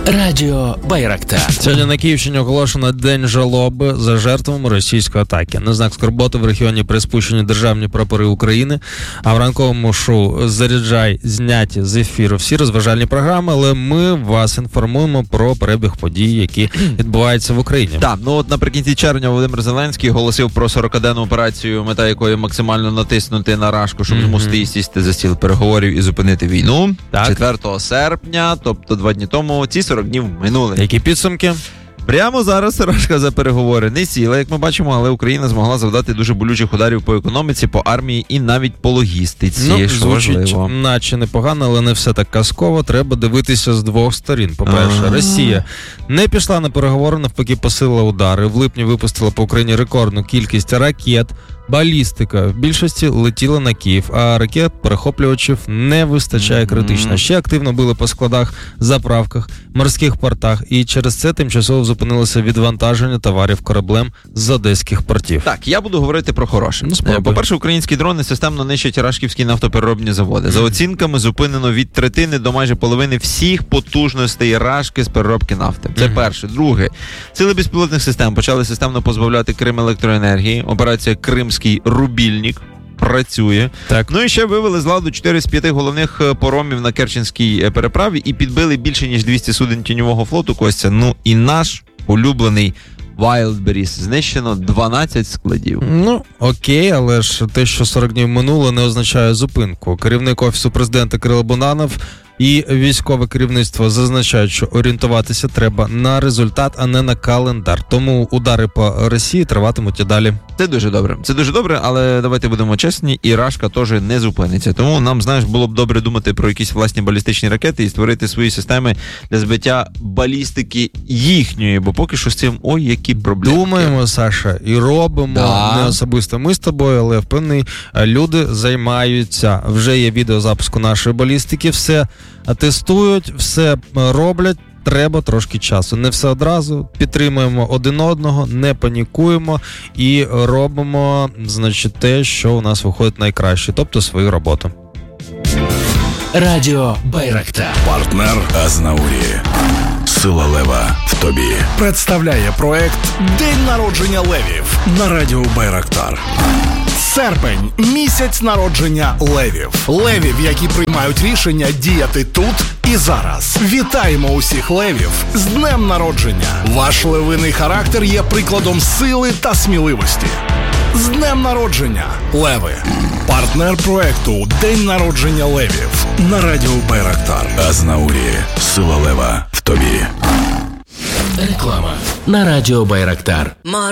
Радіо Байрактар. Сьогодні на Київщині оголошено День жалоби за жертвами російської атаки. На знак скорботи в регіоні приспущені державні прапори України, а в ранковому шоу «Заряджай» зняті з ефіру всі розважальні програми, але ми вас інформуємо про перебіг подій, які відбуваються в Україні. Так, наприкінці червня Володимир Зеленський оголосив про 40-денну операцію, мета якої максимально натиснути на рашку, щоб змусити сісти за стіл переговорів і зупинити війну. Так. 4 серпня, тобто 2 дні тому, ці 40 днів минули. Які підсумки? Прямо зараз рашка за переговори не сіла, як ми бачимо, але Україна змогла завдати дуже болючих ударів по економіці, по армії і навіть по логістиці. Звучить наче непогано, але не все так казково. Треба дивитися з двох сторін. По-перше, Росія не пішла на переговори, навпаки посилила удари. В липні випустила по Україні рекордну кількість ракет. Балістика в більшості летіла на Київ, а ракет-перехоплювачів не вистачає критично. Ще активно били по складах, заправках, морських портах, і через це тимчасово зупинилося відвантаження товарів кораблем з одеських портів. Так, я буду говорити про хороше. По-перше, українські дрони системно нищать рашківські нафтопереробні заводи. За оцінками, зупинено від третини до майже половини всіх потужностей рашки з переробки нафти. Це перше. Друге, сили безпілотних систем почали системно позбавляти Крим електроенергії. Операція «Кримський рубільник» працює. Так. Ну і ще вивели з ладу 4 з 5 головних поромів на Керченській переправі і підбили більше, ніж 200 суден тіньового флоту, Костя. Ну і наш улюблений Wildberries. Знищено 12 складів. Окей, але ж те, що 40 днів минуло, не означає зупинку. Керівник Офісу президента Кирило Буданов і військове керівництво зазначають, що орієнтуватися треба на результат, а не на календар. Тому удари по Росії триватимуть і далі. Це дуже добре. Це дуже добре, але давайте будемо чесні, і рашка теж не зупиниться. Тому нам, було б добре думати про якісь власні балістичні ракети і створити свої системи для збиття балістики їхньої, бо поки що з цим які проблеми. Думаємо, Саша, і робимо. Не особисто ми з тобою, але впевнений, люди займаються. Вже є відео запуску нашої балістики, все тестують, все роблять. Треба трошки часу. Не все одразу. Підтримуємо один одного, не панікуємо і робимо, те, що у нас виходить найкраще, тобто свою роботу. Радіо Байрактар. Партнер Азнаурі. Сила лева в тобі. Представляє проект «День народження левів» на Радіо Байрактар. Серпень – місяць народження левів. Левів, які приймають рішення діяти тут і зараз. Вітаємо усіх левів з днем народження. Ваш левиний характер є прикладом сили та сміливості. З днем народження, леви! Партнер проекту «День народження левів» на Радіо Байрактар. Азнаурі. Сила лева в тобі. Реклама на Радіо Байрактар.